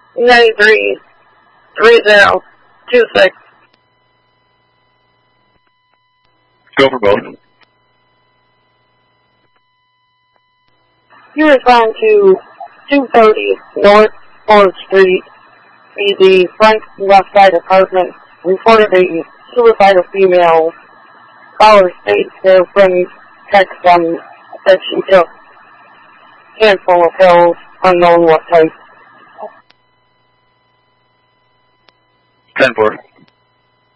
933026. Go for both. You respond to 230 North 4th Street, the front left side apartment. Reported a suicidal female. Caller states their friend text them that she took a handful of pills, unknown what type. 10-4.